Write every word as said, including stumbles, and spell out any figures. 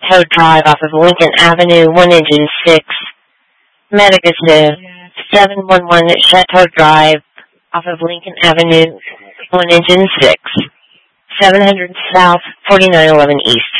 Chateau Drive off of Lincoln Avenue, one engine six. Medicative, seven one one Chateau Drive off of Lincoln Avenue, one engine six. seven hundred South, forty-nine eleven East.